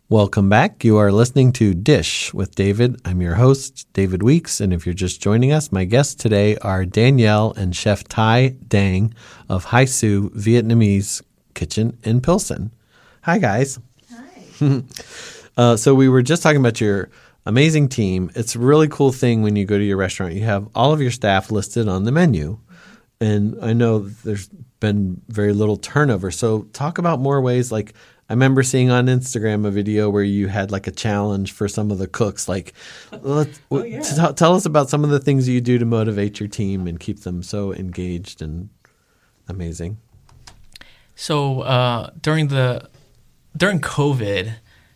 Welcome back. You are listening to Dish with David. I'm your host, David Weeks. And if you're just joining us, my guests today are Danielle and Chef Ty Dang of Hai Su Vietnamese Kitchen in Pilsen. Hi, guys. Hi. So we were just talking about your amazing team. It's a really cool thing when you go to your restaurant. You have all of your staff listed on the menu. And I know there's been very little turnover. So talk about more ways like I remember seeing on Instagram a video where you had like a challenge for some of the cooks. Like, tell us about some of the things you do to motivate your team and keep them so engaged and amazing. So during COVID,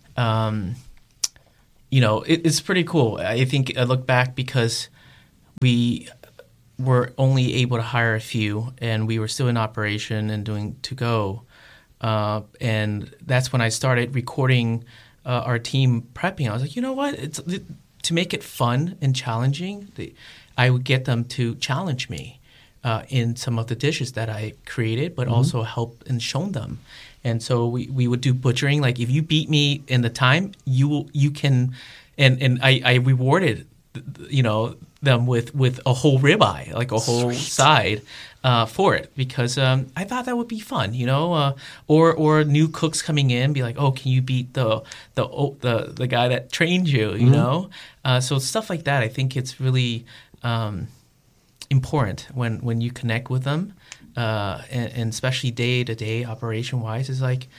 it's pretty cool. I think I look back because we were only able to hire a few, and we were still in operation and doing to go. And that's when I started recording our team prepping. I was like, you know what? To make it fun and challenging, I would get them to challenge me in some of the dishes that I created, but also help and show them. And so we would do butchering. Like if you beat me in the time, you can. And I rewarded, them with a whole ribeye, like a whole side. For it because I thought that would be fun, or new cooks coming in be like, oh, can you beat the guy that trained you, you know? So stuff like that. I think it's really important when you connect with them, and especially day to day operation wise. Is like,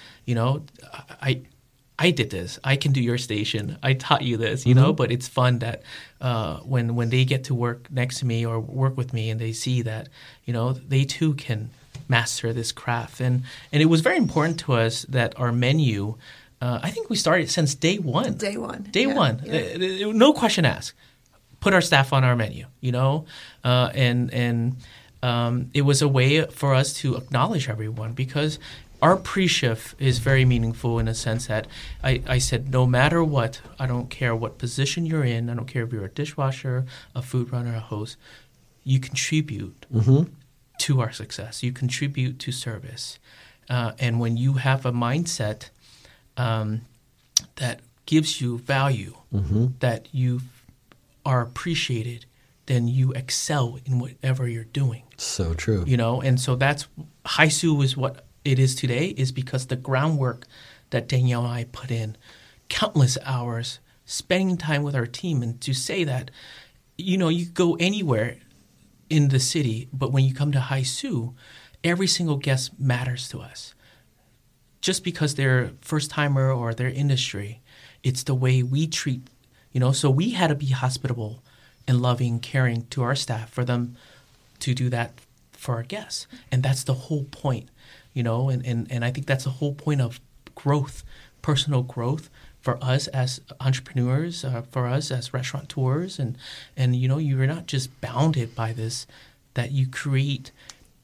I did this. I can do your station. I taught you this, But it's fun that when they get to work next to me or work with me and they see that, they too can master this craft. And it was very important to us that our menu, I think we started since day one. Day one. Yeah. No question asked. Put our staff on our menu, and it was a way for us to acknowledge everyone because our pre-shift is very meaningful in a sense that I said, no matter what, I don't care what position you're in, I don't care if you're a dishwasher, a food runner, a host, you contribute to our success. You contribute to service. And when you have a mindset that gives you value, that you are appreciated, then you excel in whatever you're doing. So true. And so that's, Hai Su is what it is today is because the groundwork that Danielle and I put in, countless hours, spending time with our team, and to say that, you go anywhere in the city, but when you come to Hai Su, every single guest matters to us. Just because they're first-timer or their industry, it's the way we treat, So we had to be hospitable and loving, caring to our staff for them to do that for our guests. And that's the whole point. And I think that's the whole point of growth, personal growth for us as entrepreneurs, for us as restaurateurs. And you're not just bounded by this, that you create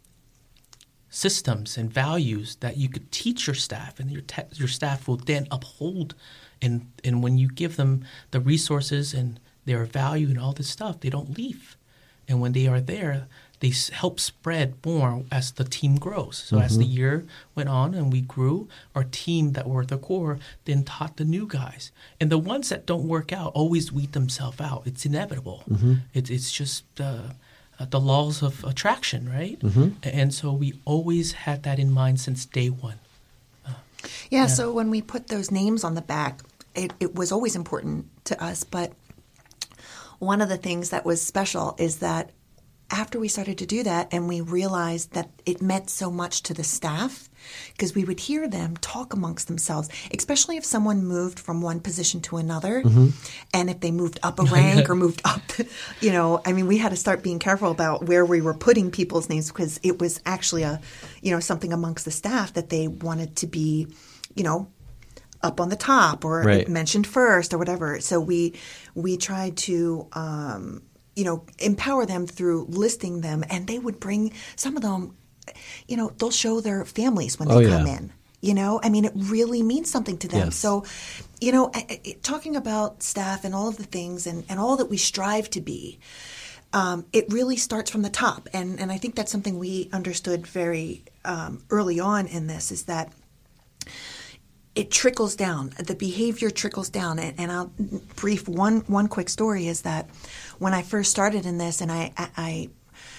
systems and values that you could teach your staff, and your staff will then uphold. And when you give them the resources and their value and all this stuff, they don't leave. And when they are there, they help spread more as the team grows. So as the year went on and we grew, our team that were at the core then taught the new guys. And the ones that don't work out always weed themselves out. It's inevitable. It's just the laws of attraction, right? And so we always had that in mind since day one. So when we put those names on the back, it was always important to us. But one of the things that was special is that after we started to do that and we realized that it meant so much to the staff, because we would hear them talk amongst themselves, especially if someone moved from one position to another, and if they moved up a rank or moved up, we had to start being careful about where we were putting people's names, because it was actually something amongst the staff that they wanted to be, up on the top or mentioned first or whatever. So we tried to empower them through listing them, and they would bring some of them, they'll show their families when they come in. It really means something to them. Yes. So, talking about staff and all of the things and all that we strive to be, it really starts from the top. And I think that's something we understood very early on in this, is that it trickles down. The behavior trickles down. And I'll brief one quick story is that when I first started in this, and I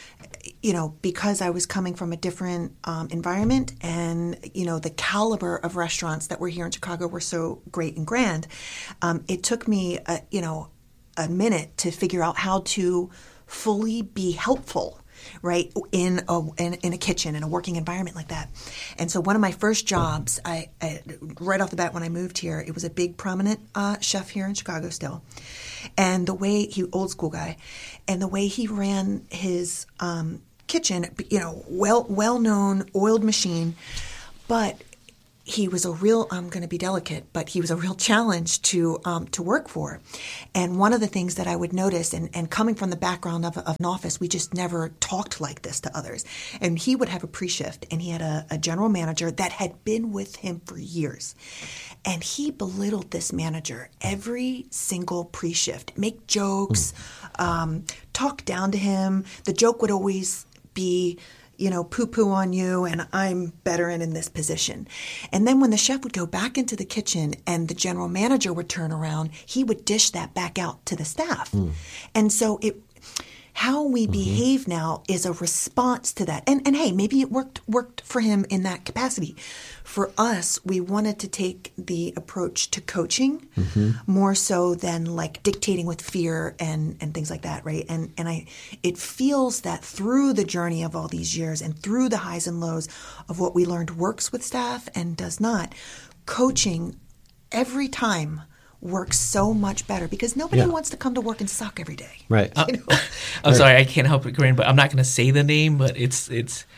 because I was coming from a different environment, and the caliber of restaurants that were here in Chicago were so great and grand, it took me a minute to figure out how to fully be helpful, right, in a kitchen, in a working environment like that. And so one of my first jobs, I right off the bat when I moved here, it was a big prominent chef here in Chicago still. And the way old school guy, and the way he ran his kitchen, well-known oiled machine, but he was a real, I'm going to be delicate, but he was a real challenge to work for. And one of the things that I would notice, and coming from the background of an office, we just never talked like this to others. And he would have a pre-shift, and he had a general manager that had been with him for years. And he belittled this manager every single pre-shift, make jokes, talk down to him. The joke would always be, poo-poo on you, and I'm better in this position. And then when the chef would go back into the kitchen and the general manager would turn around, he would dish that back out to the staff. And so how we behave now is a response to that. And hey, maybe it worked for him in that capacity. For us, we wanted to take the approach to coaching more so than like dictating with fear and things like that, right? And it feels that through the journey of all these years and through the highs and lows of what we learned works with staff and does not, coaching every time works so much better because nobody wants to come to work and suck every day. Right. I'm sorry, I can't help it, Corinne, but I'm not going to say the name, but it's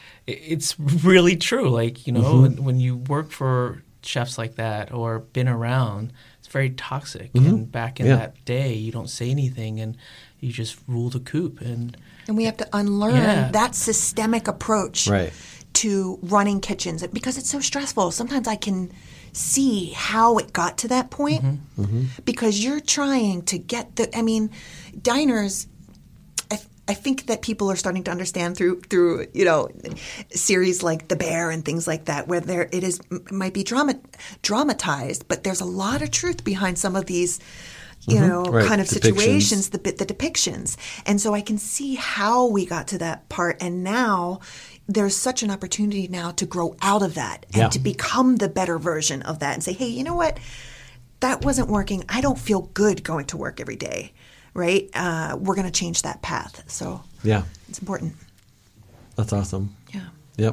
really true. Like, when you work for chefs like that or been around, it's very toxic. And back in that day, you don't say anything and you just rule the coop. And we have to unlearn that systemic approach to running kitchens because it's so stressful. Sometimes I can see how it got to that point because you're trying to get diners, I think that people are starting to understand through series like The Bear and things like that, where might be dramatized, but there's a lot of truth behind some of these kind of situations, the depictions. And so I can see how we got to that part, and now there's such an opportunity now to grow out of that and to become the better version of that and say, hey, you know what? That wasn't working. I don't feel good going to work every day, right? We're going to change that path. So it's important. That's awesome. Yeah. Yep.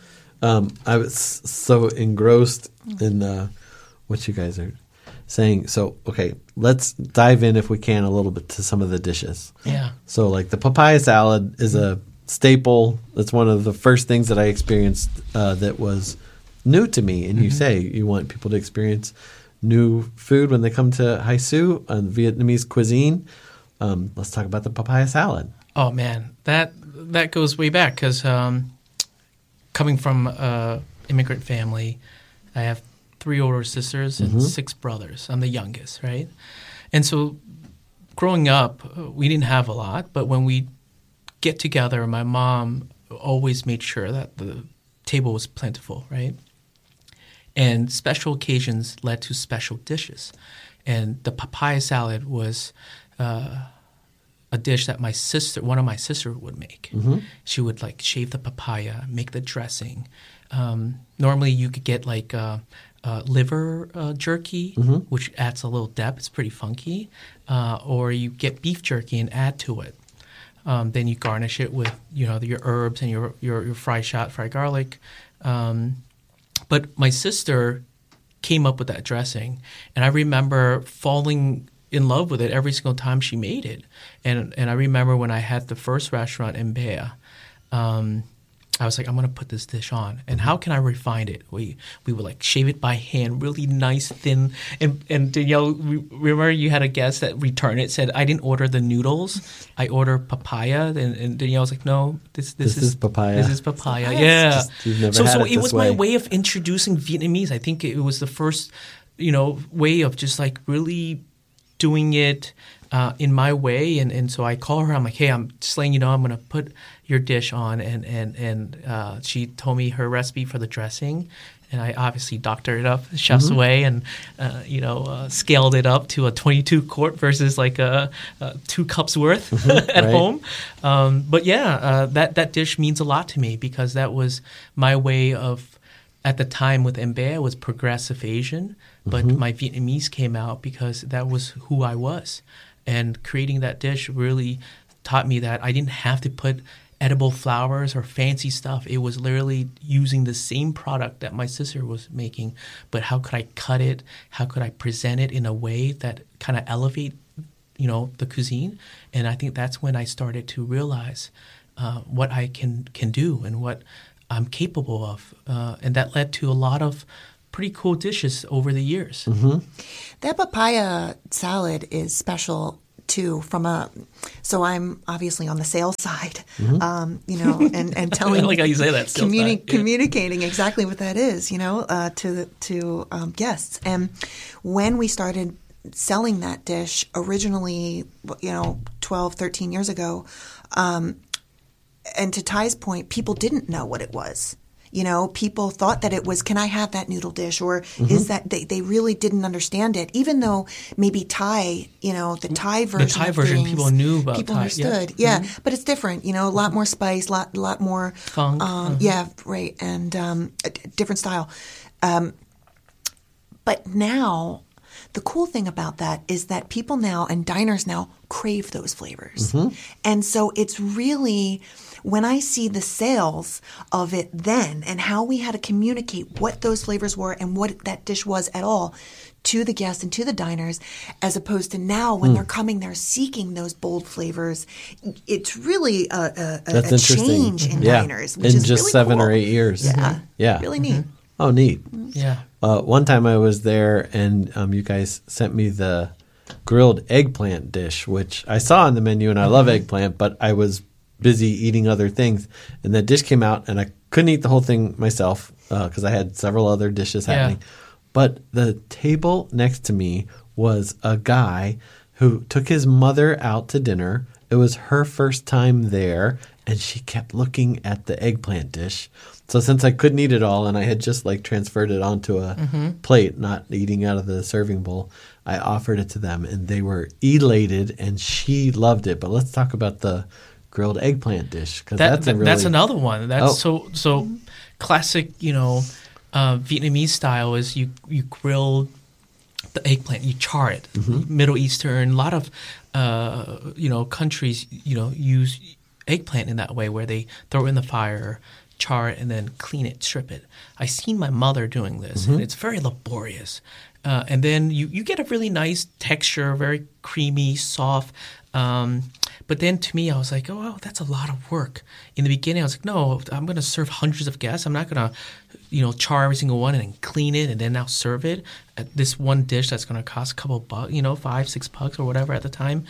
I was so engrossed in what you guys are saying. So, okay, let's dive in if we can a little bit to some of the dishes. Yeah. So like the papaya salad is a staple. That's one of the first things that I experienced that was new to me. And you say you want people to experience new food when they come to Hai Su and Vietnamese cuisine. Let's talk about the papaya salad. Oh man, that goes way back because coming from an immigrant family, I have 3 older sisters and 6 brothers. I'm the youngest, right? And so growing up, we didn't have a lot, but when we get together, my mom always made sure that the table was plentiful, right? And special occasions led to special dishes. And the papaya salad was a dish that one of my sisters would make. She would like shave the papaya, make the dressing. Normally you could get like liver jerky, which adds a little depth. It's pretty funky. Or you get beef jerky and add to it. Then you garnish it with your herbs and your fried garlic. But my sister came up with that dressing, and I remember falling in love with it every single time she made it. And I remember when I had the first restaurant in Bea, I was like, I'm going to put this dish on. And how can I refine it? We would like shave it by hand, really nice, thin. And Danielle, remember you had a guest that returned it, said, I didn't order the noodles. I ordered papaya. And Danielle was like, no, this is papaya. This is papaya. Yeah. You've never had it was my way of introducing Vietnamese. I think it was the first, way of just like really doing it in my way. And so I call her. I'm like, hey, I'm just letting you know I'm going to put your dish on. And she told me her recipe for the dressing. and I obviously doctored it up chef's way, and scaled it up to a 22 quart versus like a 2 cups worth at home. But that dish means a lot to me because that was my way of, at the time with Em Bé, I was progressive Asian, but my Vietnamese came out because that was who I was. And creating that dish really taught me that I didn't have to put edible flowers or fancy stuff. It was literally using the same product that my sister was making, but how could I cut it? How could I present it in a way that kind of elevate, the cuisine? And I think that's when I started to realize what I can do and what I'm capable of. And that led to a lot of pretty cool dishes over the years. That papaya salad is special too. So I'm obviously on the sales side, and telling. I like how you say that. Communicating exactly what that is, to guests. And when we started selling that dish originally, 12, 13 years ago, and to Ty's point, people didn't know what it was. People thought that it was, can I have that noodle dish? Or is that, they really didn't understand it. Even though maybe Thai, the Thai version. The Thai version, things, people knew about people Thai. Understood. Yeah. But it's different, a lot more spice, lot more. Funk. Yeah, right. And a different style. But now, the cool thing about that is that people now and diners now crave those flavors. And so it's really, when I see the sales of it then and how we had to communicate what those flavors were and what that dish was at all to the guests and to the diners, as opposed to now when they're coming, they're seeking those bold flavors. It's really a change in diners, which is just really 7 cool. or 8 years. Yeah. Really neat. Oh, neat. Yeah. One time I was there and you guys sent me the grilled eggplant dish, which I saw on the menu, and I love eggplant, but I was busy eating other things. And that dish came out, and I couldn't eat the whole thing myself because I had several other dishes happening. But the table next to me was a guy who took his mother out to dinner. It was her first time there, and she kept looking at the eggplant dish. So since I couldn't eat it all, and I had just transferred it onto a plate, not eating out of the serving bowl, I offered it to them, and they were elated, and she loved it. But let's talk about the grilled eggplant dish, because that's another one. That's so classic. Vietnamese style is you grill the eggplant, you char it. Middle Eastern, a lot of countries use eggplant in that way, where they throw it in the fire, char it, and then clean it, strip it. I've seen my mother doing this, and it's very laborious. And then you get a really nice texture, very creamy, soft. But then to me, I was like, oh, wow, that's a lot of work. In the beginning, I was like, no, I'm going to serve hundreds of guests. I'm not going to, char every single one and then clean it and then now serve it. This one dish that's going to cost a couple bucks, $5, $6 or whatever at the time.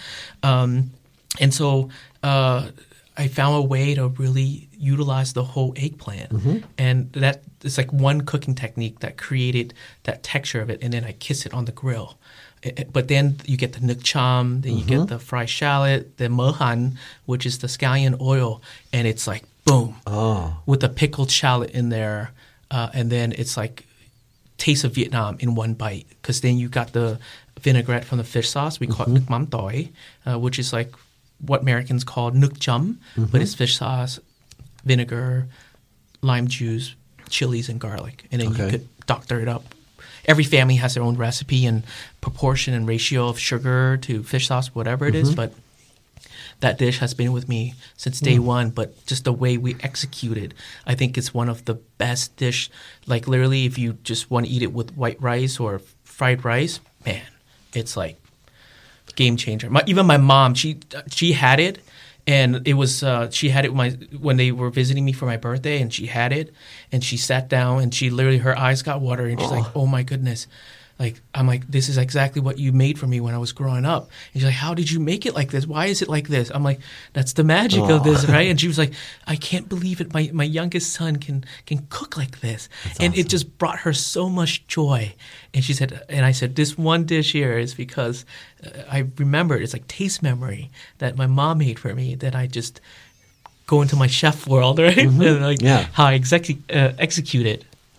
And so I found a way to really utilize the whole eggplant. And that is like one cooking technique that created that texture of it. And then I kiss it on the grill. But then you get the nuoc cham, then you get the fried shallot, the mo han, which is the scallion oil, and it's like boom, with the pickled shallot in there, and then it's like taste of Vietnam in one bite. Because then you got the vinaigrette from the fish sauce. We call it nuoc mam toi, which is like what Americans call nuoc cham, but it's fish sauce, vinegar, lime juice, chilies, and garlic, and then you could doctor it up. Every family has their own recipe and proportion and ratio of sugar to fish sauce, whatever it is. But that dish has been with me since day one. But just the way we execute it, I think it's one of the best dish. Like literally, if you just want to eat it with white rice or fried rice, man, it's like game changer. Even my mom, she had it. And it was she had it when they were visiting me for my birthday, and she had it, and she sat down, and she literally, her eyes got watery, and she's like, "Oh my goodness!" I'm like, "This is exactly what you made for me when I was growing up." And she's like, "How did you make it like this? Why is it like this?" I'm like, "That's the magic of this, right?" And she was like, "I can't believe it. My youngest son can cook like this." That's and awesome. It just brought her so much joy. And she said, and I said, "This one dish here is because I remember it's like taste memory that my mom made for me that I just go into my chef world, right? And how I execute it."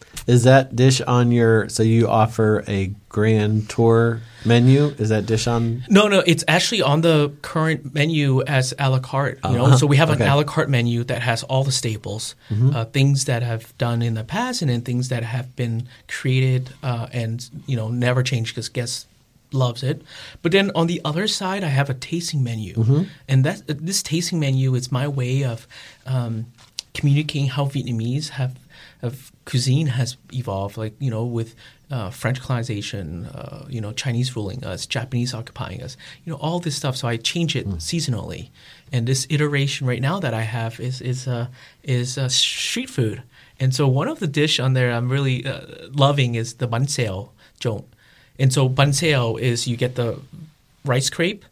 Is that dish on your? So you offer a grand tour menu? Is that dish on? No, it's actually on the current menu as a la carte. So we have an a la carte menu that has all the staples, things that have done in the past, and then things that have been created and never changed because guests loves it. But then on the other side, I have a tasting menu, and this tasting menu is my way of communicating how Vietnamese of cuisine has evolved, with French colonization, Chinese ruling us, Japanese occupying us, all this stuff. So I change it seasonally, and this iteration right now that I have is street food. And so one of the dish on there I'm really loving is the bánh xèo trộn. And so bánh xèo is you get the rice crepe.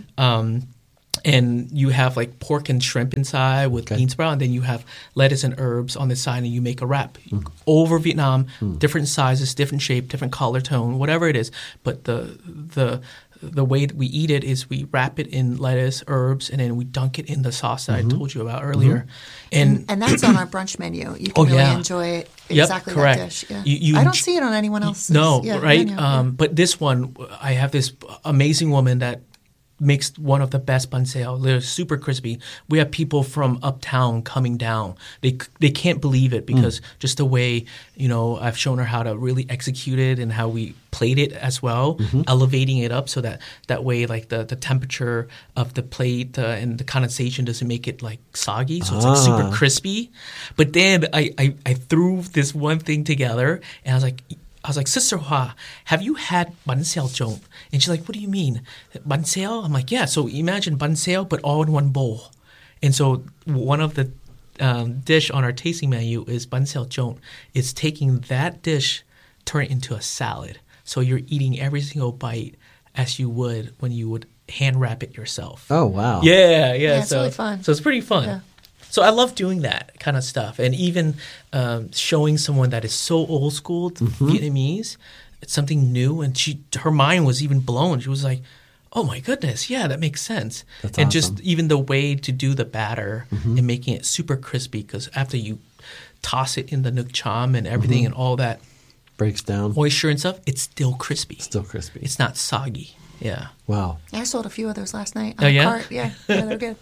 And you have like pork and shrimp inside with bean sprout, and then you have lettuce and herbs on the side, and you make a wrap over Vietnam, different sizes, different shape, different color tone, whatever it is. But the way that we eat it is we wrap it in lettuce, herbs, and then we dunk it in the sauce that I told you about earlier. And that's on our brunch menu. You can really enjoy exactly correct. that dish. Yeah. I don't see it on anyone else's. No, right? Menu. But this one, I have this amazing woman that makes one of the best bánh xèo. They're super crispy. We have people from uptown coming down. They can't believe it because just the way, I've shown her how to really execute it and how we plate it as well, elevating it up so that way like the temperature of the plate and the condensation doesn't make it like soggy. So it's like super crispy. But then I threw this one thing together and I was like, Sister Hoa, have you had bánh xèo trộn? And she's like, what do you mean? Bánh xèo? I'm like, yeah. So imagine bánh xèo, but all in one bowl. And so one of the dish on our tasting menu is bánh xèo trộn. It's taking that dish, turn it into a salad. So you're eating every single bite as you would when you would hand wrap it yourself. Oh, wow. Yeah. It's really fun. So it's pretty fun. Yeah. So I love doing that kind of stuff, and even showing someone that is so old school Vietnamese, it's something new, and her mind was even blown. She was like, "Oh my goodness, yeah, that makes sense." That's and awesome. Just even the way to do the batter and making it super crispy, because after you toss it in the nuoc cham and everything and all that breaks down moisture and stuff, it's still crispy. Still crispy. It's not soggy. Yeah. Wow. I sold a few of those last night on the cart. Yeah, they're good.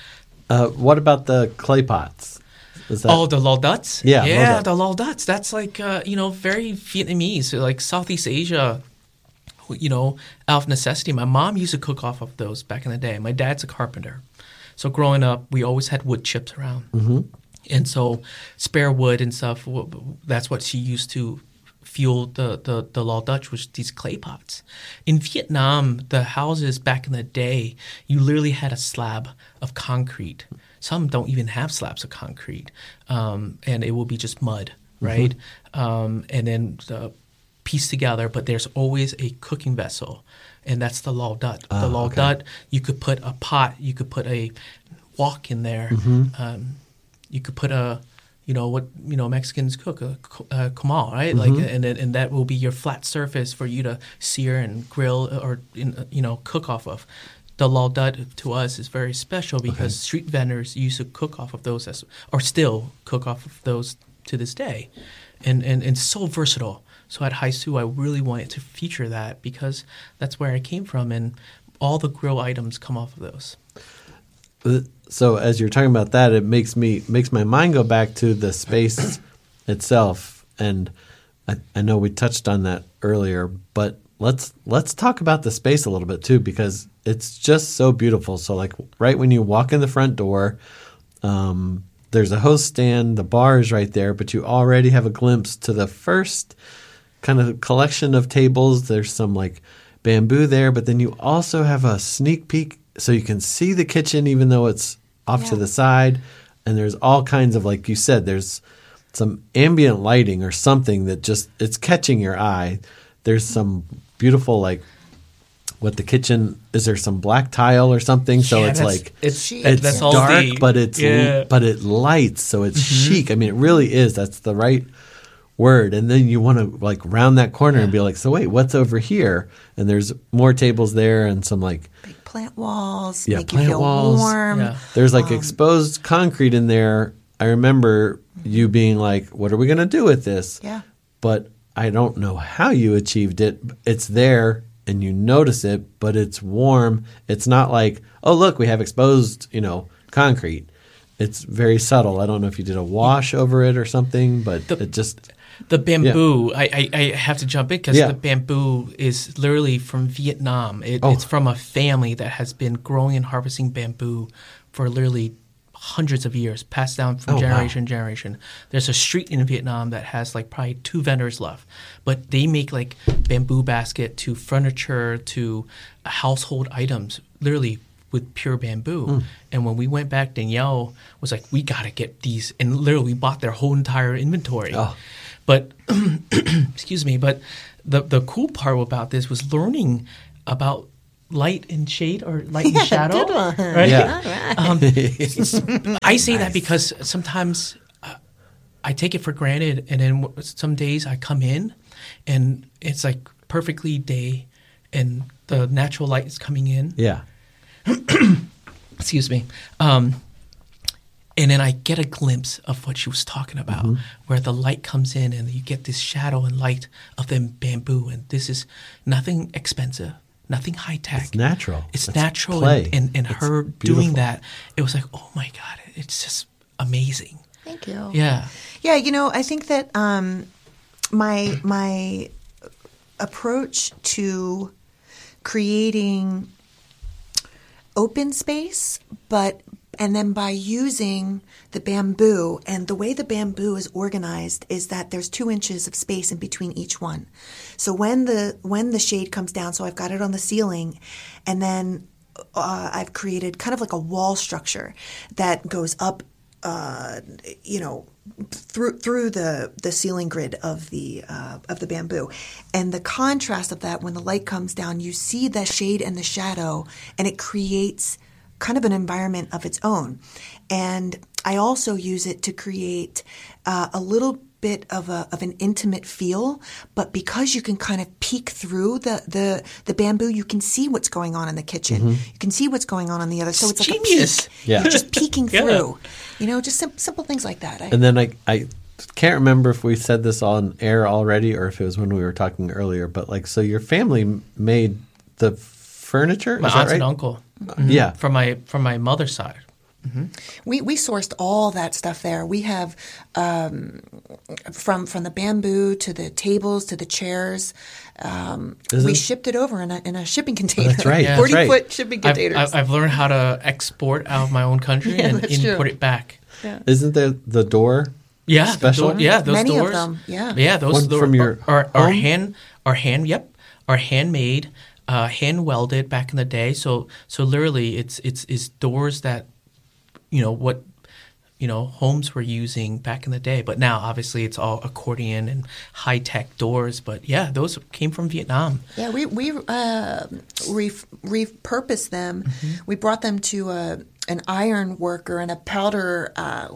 What about the clay pots? The lo duts? Yeah, the lo duts. That's like, very Vietnamese, like Southeast Asia, out of necessity. My mom used to cook off of those back in the day. My dad's a carpenter. So growing up, we always had wood chips around. And so spare wood and stuff, that's what she used to fuel the lo Dutch, was these clay pots. In Vietnam, the houses back in the day, you literally had a slab of concrete. Some don't even have slabs of concrete, and it will be just mud, right? And then pieced together, but there's always a cooking vessel, and that's the lo Dut. The lo Dut, you could put a pot, you could put a wok in there, you could put a Mexicans cook, a comal, right? Like, and that will be your flat surface for you to sear and grill or cook off of. The lo Dut to us is very special because street vendors used to cook off of those or still cook off of those to this day, and so versatile. So at Hai Su, I really wanted to feature that because that's where I came from, and all the grill items come off of those. So as you're talking about that, it makes my mind go back to the space itself, and I know we touched on that earlier, but let's talk about the space a little bit too, because it's just so beautiful. So like right when you walk in the front door, there's a host stand, the bar is right there, but you already have a glimpse to the first kind of collection of tables. There's some like bamboo there, but then you also have a sneak peek so you can see the kitchen even though it's off to the side. And there's all kinds of, like you said, there's some ambient lighting or something that just, it's catching your eye. There's some beautiful, like, what the kitchen, is there some black tile or something? So it's like, it's that's dark, but it lights, so it's chic. I mean, it really is. That's the right word. And then you want to like round that corner and be like, so wait, what's over here? And there's more tables there and some like big plant walls, make you feel warm. Yeah. There's like exposed concrete in there. I remember you being like, what are we going to do with this? Yeah. but I don't know how you achieved it. It's there and you notice it, but it's warm. It's not like, oh, look, we have exposed, concrete. It's very subtle. I don't know if you did a wash over it or something, but it just... The bamboo, I have to jump in because the bamboo is literally from Vietnam. It's from a family that has been growing and harvesting bamboo for literally hundreds of years, passed down from generation to generation. There's a street in Vietnam that has like probably 2 vendors left, but they make like bamboo basket to furniture to household items, literally with pure bamboo. And when we went back, Danielle was like, we got to get these. And literally we bought their whole entire inventory. Oh. But, excuse me, but the cool part about this was learning about light and shade or light and shadow. Good one. Right? Yeah. I say that because sometimes I take it for granted, and then some days I come in and it's like perfectly day and the natural light is coming in. Yeah. Excuse me. And then I get a glimpse of what she was talking about, where the light comes in and you get this shadow and light of the bamboo. And this is nothing expensive, nothing high tech. It's natural. It's natural. Play. And her beautiful. doing that, it was like, oh my God, it's just amazing. Thank you. Yeah. Yeah, I think that my approach to creating open space, and then by using the bamboo, and the way the bamboo is organized is that there's 2 inches of space in between each one. So when the shade comes down, so I've got it on the ceiling, and then I've created kind of like a wall structure that goes up, through the ceiling grid of the bamboo, and the contrast of that, when the light comes down, you see the shade and the shadow, and it creates kind of an environment of its own. And I also use it to create a little bit of an intimate feel, but because you can kind of peek through the bamboo, you can see what's going on in the kitchen. You can see what's going on the other. So it's like genius. a peek. You're just peeking through. Just simple things like that. And then I can't remember if we said this on air already or if it was when we were talking earlier, but so your family made the furniture? My aunt and uncle. Yeah. From my mother's side. We sourced all that stuff there. We have from the bamboo to the tables to the chairs. We shipped it over in a shipping container. That's right. 40-foot shipping containers. I've learned how to export out of my own country and import it back. Yeah. Isn't there the door? Yeah, special. Those Many doors. of them. Yeah, yeah. Those One from your are handmade, hand welded back in the day. So literally, it's doors that homes were using back in the day. But now, obviously, it's all accordion and high tech doors. But yeah, those came from Vietnam. Yeah, we repurposed them. We brought them to an iron worker and a powder.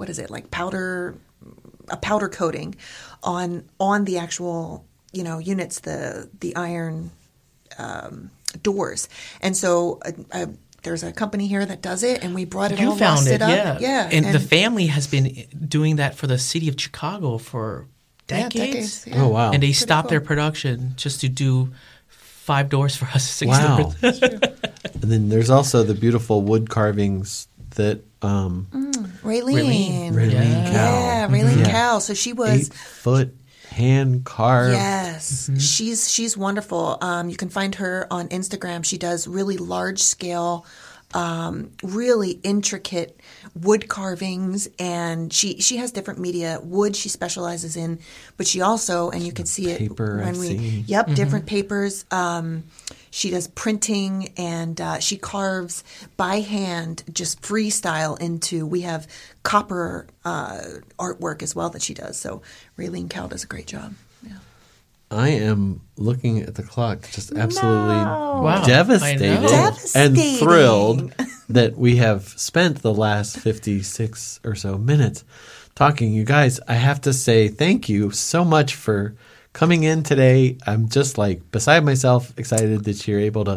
A powder coating on the actual units, the iron doors. And so there's a company here that does it, and we brought it all rusted up. Yeah. And the family has been doing that for the city of Chicago for decades. Yeah. Oh, wow. And they stopped their production just to do 5 doors for us. 6 Wow. doors. And then there's also the beautiful wood carvings that Raylene. Raylene Cow. Yeah, Raylene Cow. So she was 8-foot hand carved. Yes, she's wonderful. You can find her on Instagram. She does really large scale, really intricate wood carvings, and she has different media. Wood she specializes in, but she also, and you can see it when we different papers. She does printing, and she carves by hand, just freestyle into. We have copper artwork as well that she does. So Raylene Cow does a great job. Yeah. I am looking at the clock, just absolutely Wow. devastated and thrilled that we have spent the last 56 or so minutes talking. You guys, I have to say thank you so much for coming in today. I'm just beside myself excited that you're able to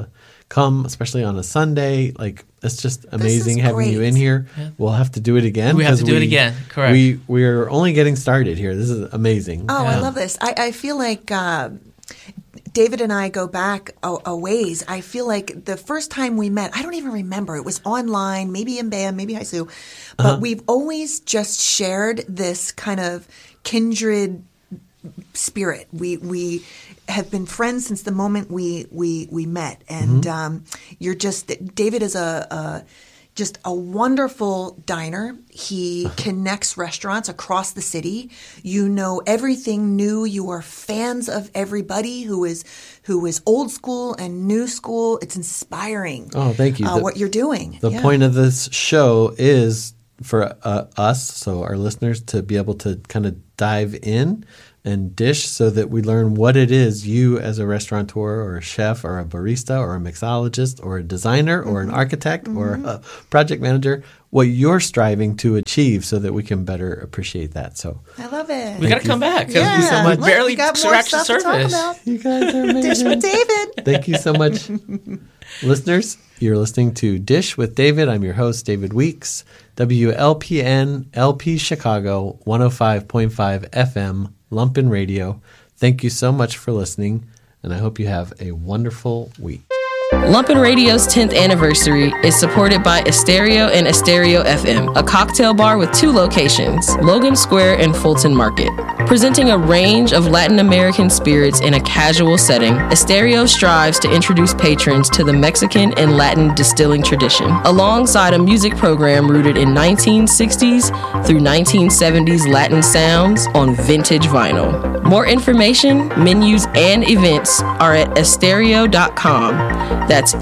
come, especially on a Sunday. Like, it's just amazing having you in here. Yeah. We'll have to do it again. We have to do it again. Correct. We're only getting started here. This is amazing. Oh, I love this. I feel like David and I go back a ways. I feel like the first time we met, I don't even remember. It was online, maybe in BAM, maybe Haisu. But we've always just shared this kind of kindred spirit. We have been friends since the moment we met. And you're just, David is just a wonderful diner. He connects restaurants across the city. You know everything new. You are fans of everybody who is old school and new school. It's inspiring. Oh, thank you. What you're doing. The point of this show is for us, so our listeners, to be able to kind of dive in and dish so that we learn what it is you as a restaurateur or a chef or a barista or a mixologist or a designer or an architect or a project manager, what you're striving to achieve so that we can better appreciate that. So I love it. We got to come back. Yeah. We so much barely scratched the surface. you guys are amazing. Dish with David. Thank you so much. Listeners, you're listening to Dish with David. I'm your host, David Weeks, WLPN LP Chicago 105.5 FM, Lumpen Radio. Thank you so much for listening, and I hope you have a wonderful week. Lumpen Radio's 10th anniversary is supported by Estereo and Estereo FM, a cocktail bar with 2 locations, Logan Square and Fulton Market. Presenting a range of Latin American spirits in a casual setting, Estereo strives to introduce patrons to the Mexican and Latin distilling tradition, alongside a music program rooted in 1960s through 1970s Latin sounds on vintage vinyl. More information, menus, and events are at estereo.com. That's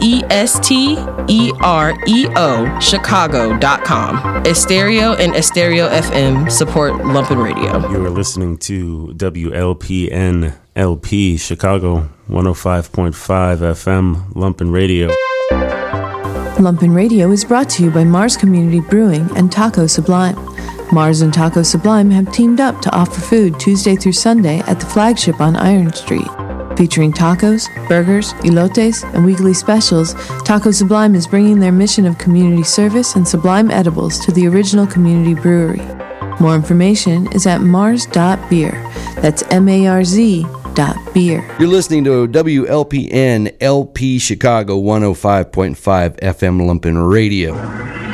ESTEREO Chicago.com. Estereo and Estereo FM support Lumpen Radio. You are listening to WLPN LP Chicago 105.5 FM Lumpen Radio. Lumpen Radio is brought to you by Mars Community Brewing and Taco Sublime. Mars and Taco Sublime have teamed up to offer food Tuesday through Sunday at the flagship on Iron Street. Featuring tacos, burgers, elotes, and weekly specials, Taco Sublime is bringing their mission of community service and sublime edibles to the original community brewery. More information is at mars.beer. That's MARZ.beer. You're listening to WLPN LP Chicago 105.5 FM Lumpen Radio.